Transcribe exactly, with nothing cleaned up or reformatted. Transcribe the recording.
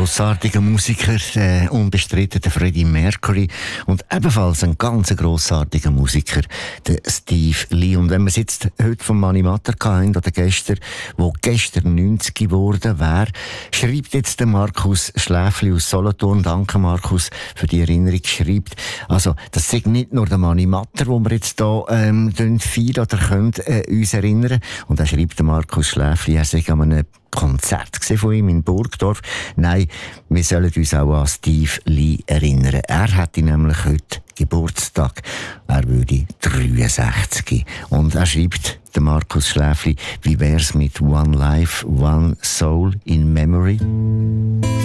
grossartiger Musiker, der unbestrittene Freddie Mercury und ebenfalls ein ganz grossartiger Musiker, der Steve Lee. Und wenn wir es jetzt heute vom Mani Matter hatten, oder gestern, wo gestern neunzig geworden wäre, schreibt jetzt der Markus Schläfli aus Solothurn, danke Markus für die Erinnerung, schreibt, also das ist nicht nur der Mani Matter, wo wir jetzt hier ähm, feiern oder können äh, uns erinnern. Und da schreibt der Markus Schläfli, er sei an einem Konzert von ihm in Burgdorf. Nein, wir sollen uns auch an Steve Lee erinnern. Er hätte nämlich heute Geburtstag. Er würde dreiundsechzig. Und er schreibt, der Markus Schläfli, wie wär's mit One Life, One Soul in Memory?